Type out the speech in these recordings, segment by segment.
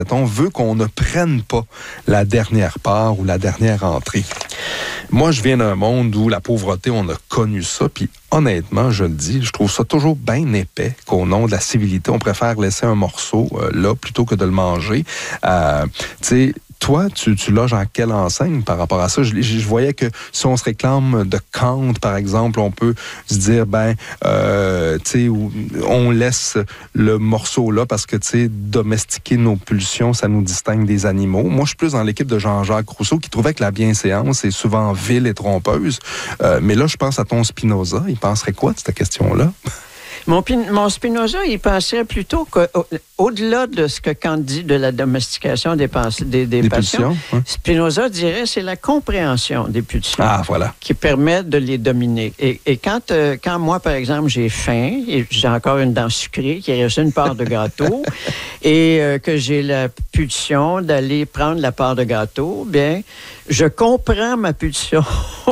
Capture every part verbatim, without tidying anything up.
on veut qu'on ne prenne pas la dernière part ou la dernière entrée. Moi, je viens d'un monde où la pauvreté, on a connu ça, puis honnêtement, je le dis, je trouve ça toujours bien épais qu'au nom de la civilité, on préfère laisser un morceau euh, là plutôt que de le manger. Euh, tu sais, toi, tu, tu loges en quelle enseigne par rapport à ça? Je, je voyais que si on se réclame de Kant, par exemple, on peut se dire, ben, euh, tu sais, on laisse le morceau là parce que, tu sais, domestiquer nos pulsions, ça nous distingue des animaux. Moi, je suis plus dans l'équipe de Jean-Jacques Rousseau qui trouvait que la bienséance est souvent vile et trompeuse. Euh, mais là, je pense à ton Spinoza. Il penserait quoi de cette question-là? Mon, mon Spinoza, il penserait plutôt qu'au-delà de ce que Kant dit de la domestication des, pens- des, des, des passions, hein? Spinoza dirait c'est la compréhension des pulsions ah, voilà. qui permet de les dominer. Et, et quand, euh, quand moi, par exemple, j'ai faim, et j'ai encore une dent sucrée, qui reste une part de gâteau, et euh, que j'ai la pulsion d'aller prendre la part de gâteau, bien, je comprends ma pulsion.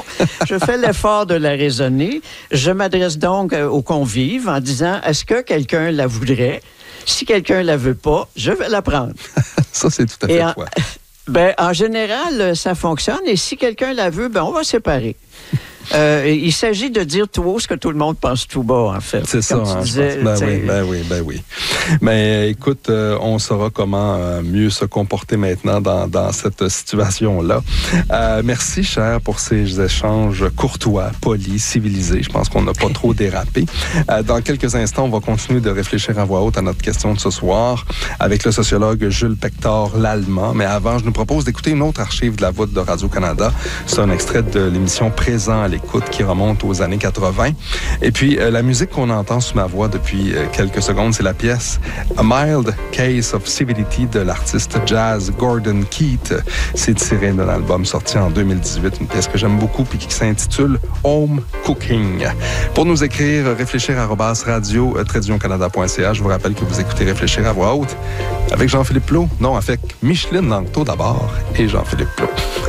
Je fais l'effort de la raisonner. Je m'adresse donc aux convives en disant, est-ce que quelqu'un la voudrait? Si quelqu'un la veut pas, je vais la prendre. Ça, c'est tout à fait quoi. Ben, en général, ça fonctionne. Et si quelqu'un la veut, ben, on va séparer. Euh, il s'agit de dire tout haut ce que tout le monde pense tout bas, en fait. C'est comme ça, tu hein, disais, ben, oui, ben oui, ben oui. Mais écoute, euh, on saura comment euh, mieux se comporter maintenant dans, dans cette situation-là. Euh, merci, cher, pour ces échanges courtois, polis, civilisés. Je pense qu'on n'a pas trop dérapé. Euh, dans quelques instants, on va continuer de réfléchir à voix haute à notre question de ce soir avec le sociologue Jules Pector Lallemand. Mais avant, je nous propose d'écouter une autre archive de la voûte de Radio-Canada. C'est un extrait de l'émission Présent à l'écoute qui remonte aux années quatre-vingt. Et puis, euh, la musique qu'on entend sous ma voix depuis euh, quelques secondes, c'est la pièce A Mild Case of Civility de l'artiste jazz Gordon Keith. C'est tiré d'un album sorti en deux mille dix-huit, une pièce que j'aime beaucoup puis qui s'intitule Home Cooking. Pour nous écrire, réfléchir arobase radio tiret canada point c a. Je vous rappelle que vous écoutez Réfléchir à voix haute avec Jean-Philippe Plot. Non, avec Micheline Langto d'abord et Jean-Philippe Plot.